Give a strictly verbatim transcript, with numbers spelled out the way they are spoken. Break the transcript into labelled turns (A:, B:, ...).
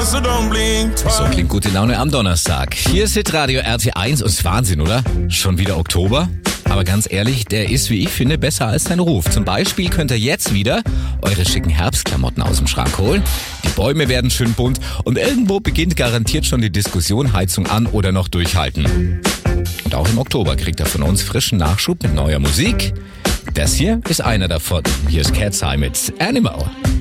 A: So klingt gute Laune am Donnerstag. Hier ist Hitradio R T eins und ist Wahnsinn, oder? Schon wieder Oktober? Aber ganz ehrlich, der ist, wie ich finde, besser als sein Ruf. Zum Beispiel könnt ihr jetzt wieder eure schicken Herbstklamotten aus dem Schrank holen. Die Bäume werden schön bunt und irgendwo beginnt garantiert schon die Diskussion, Heizung an oder noch durchhalten. Und auch im Oktober kriegt er von uns frischen Nachschub mit neuer Musik. Das hier ist einer davon. Hier ist Cat's Eye mit Animal.